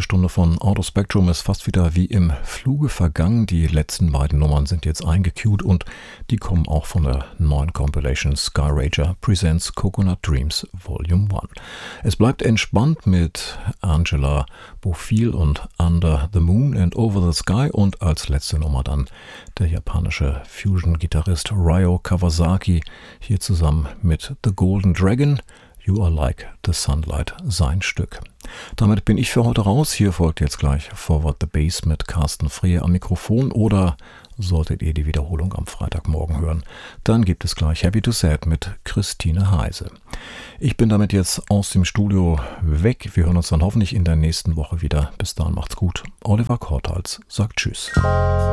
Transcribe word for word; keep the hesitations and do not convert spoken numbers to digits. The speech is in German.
Stunde von Auto Spectrum ist fast wieder wie im Fluge vergangen. Die letzten beiden Nummern sind jetzt eingecued und die kommen auch von der neuen Compilation Sky Rager Presents Coconut Dreams Volume eins. Es bleibt entspannt mit Angela Bofill und Under the Moon and Over the Sky und als letzte Nummer dann der japanische Fusion-Gitarrist Ryo Kawasaki hier zusammen mit The Golden Dragon. You Are Like the Sunlight, sein Stück. Damit bin ich für heute raus. Hier folgt jetzt gleich Forward the Bass mit Carsten Frehe am Mikrofon oder solltet ihr die Wiederholung am Freitagmorgen hören, dann gibt es gleich Happy to Sad mit Christine Heise. Ich bin damit jetzt aus dem Studio weg. Wir hören uns dann hoffentlich in der nächsten Woche wieder. Bis dahin macht's gut. Oliver Korthals sagt Tschüss.